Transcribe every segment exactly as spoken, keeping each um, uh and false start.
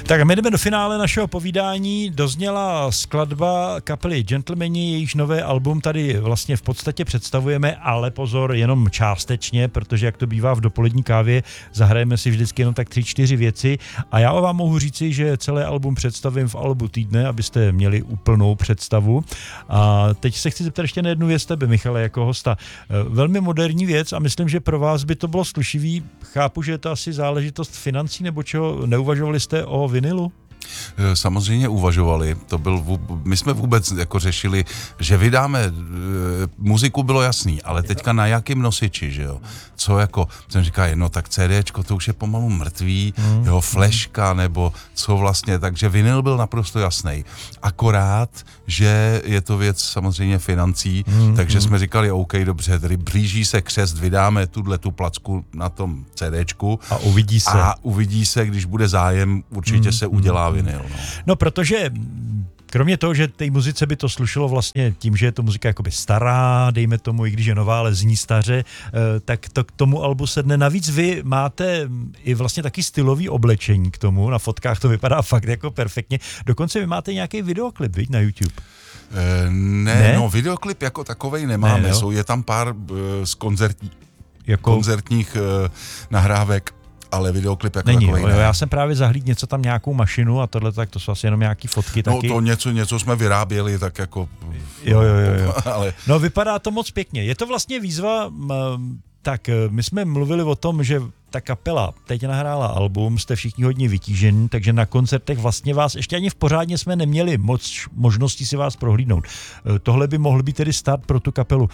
Tak a my jdeme do finále našeho povídání. Dozněla skladba kapely Gentlemani, jejíž nové album tady vlastně v podstatě představujeme, ale pozor, jenom částečně, protože jak to bývá v dopolední kávě, zahrajeme si vždycky jenom tak tři, čtyři věci a já vám mohu říci, že celé album představím v albu týdne, abyste měli úplnou představu. A teď se chci zeptat ještě na jednu věc tebe, Michale, jako hosta. Velmi moderní věc a myslím, že pro vás by to bylo slušivý. Chápu, že je to asi záležitost financí nebo čeho. Neuvažovali jste o vinilu? Samozřejmě uvažovali. To byl, my jsme vůbec jako řešili, že vydáme, muziku bylo jasný, ale teďka na jakým nosiči, že jo? Co jako, jsem říkal, no tak CDčko, to už je pomalu mrtvý, mm. jo, fleška, nebo co vlastně, takže vinyl byl naprosto jasný. Akorát, že je to věc samozřejmě financí, mm. takže mm. jsme říkali, OK, dobře, tady blíží se křest, vydáme tuhle tu placku na tom CDčku. A uvidí se. A uvidí se, když bude zájem, určitě mm. se udělá vinyl. No. no, protože kromě toho, že té muzice by to slušelo vlastně tím, že je to muzika jakoby stará, dejme tomu, i když je nová, ale zní staře, tak to k tomu albu sedne. Navíc vy máte i vlastně taky stylový oblečení k tomu, na fotkách to vypadá fakt jako perfektně. Dokonce vy máte nějaký videoklip, viď, na YouTube? E, ne, ne, no videoklip jako takovej nemáme, ne, jsou, je tam pár uh, z koncertní, jako... koncertních uh, nahrávek, ale videoklip jako Není, takovej jo, ne. Já jsem právě zahlídl něco tam, nějakou mašinu a tohle, tak to jsou asi jenom nějaký fotky no, taky. No to něco, něco jsme vyráběli, tak jako... Jo, jo, jo. jo. ale... No vypadá to moc pěkně. Je to vlastně výzva, tak my jsme mluvili o tom, že ta kapela teď nahrála album, jste všichni hodně vytížení, takže na koncertech vlastně vás, ještě ani v pořádně jsme neměli moc možností si vás prohlídnout. Tohle by mohl být tedy start pro tu kapelu.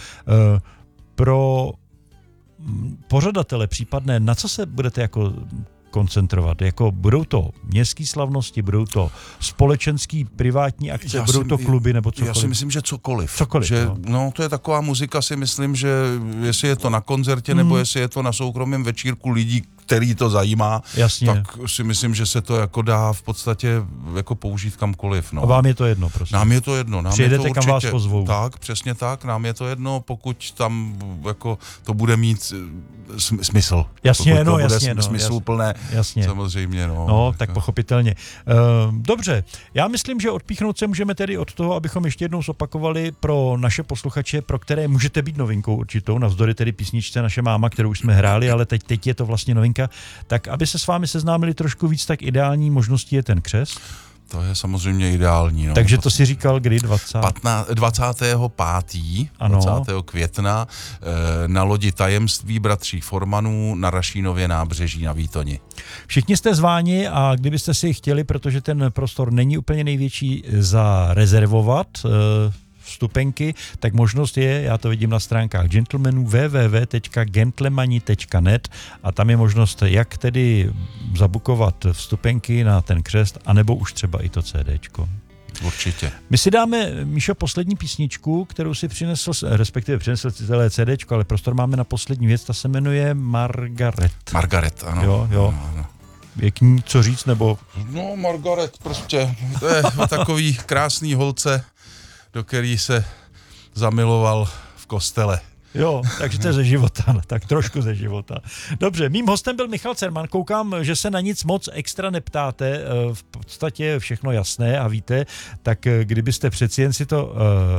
Pro pořadatele případné, na co se budete jako koncentrovat? Jako budou to městské slavnosti, budou to společenský privátní akce, já budou si, to kluby nebo cokoliv? Já si myslím, že cokoliv. Cokoliv, že, no. no to je taková muzika, si myslím, že jestli je to na koncertě, hmm. nebo jestli je to na soukromém večírku lidí, který to zajímá, Jasně. tak si myslím, že se to jako dá v podstatě jako použít kamkoliv. No. A vám je to jedno, prostě? Nám je to jedno. Nám Přijedete, je to kam vás pozvou. Tak, přesně tak, nám je to jedno, pokud tam jako to bude mít smysl. Jasně, pokud no, to bude jasně, no, smysluplné, jasně. samozřejmě. No, no tak pochopitelně. Uh, dobře, já myslím, že odpíchnout se můžeme tedy od toho, abychom ještě jednou zopakovali pro naše posluchače, pro které můžete být novinkou určitou, navzdory tedy písničce Naše máma, kterou už jsme hráli, ale teď, teď je to vlastně novinka, tak aby se s vámi seznámili trošku víc, tak ideální možností je ten křest. To je samozřejmě ideální. No. Takže to si říkal kdy? dvacátého pátého Ano. dvacátého května na lodi Tajemství bratří Formanů na Rašínově nábřeží na Výtoni. Všichni jste zváni a kdybyste si chtěli, protože ten prostor není úplně největší, zarezervovat vstupenky, tak možnost je, já to vidím na stránkách Gentlemanů w w w tečka gentlemani tečka net a tam je možnost, jak tedy zabukovat vstupenky na ten křest, anebo už třeba i to CDčko. Určitě. My si dáme, Míšo, poslední písničku, kterou si přinesl, respektive přinesl celé CDčko, ale prostor máme na poslední věc, ta se jmenuje Margaret. Margaret, ano. Jo, jo. Ano, ano. Je k ní co říct, nebo? No, Margaret, prostě, to je takový krásný holce, do který se zamiloval v kostele. Jo, takže to je ze života, tak trošku ze života. Dobře, mým hostem byl Michal Cerman, koukám, že se na nic moc extra neptáte, v podstatě je všechno jasné a víte, tak kdybyste přeci jen si to uh,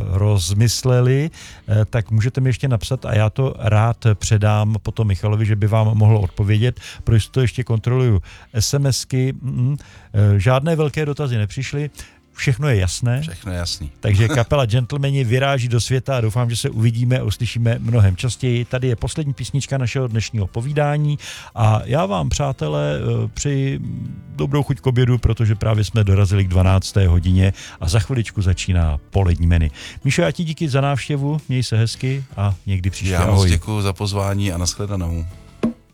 rozmysleli, uh, tak můžete mi ještě napsat a já to rád předám potom Michalovi, že by vám mohl odpovědět, proč to ještě kontroluju SMSky, mm, uh, žádné velké dotazy nepřišly. Všechno je jasné. Všechno je jasný. Takže kapela Gentlemani vyráží do světa a doufám, že se uvidíme a uslyšíme mnohem častěji. Tady je poslední písnička našeho dnešního povídání a já vám, přátelé, přeji dobrou chuť k obědu, protože právě jsme dorazili k dvanácté hodině a za chviličku začíná polední menu. Míšo, já ti díky za návštěvu, měj se hezky a někdy příště. Já moc děkuju za pozvání a nashledanou.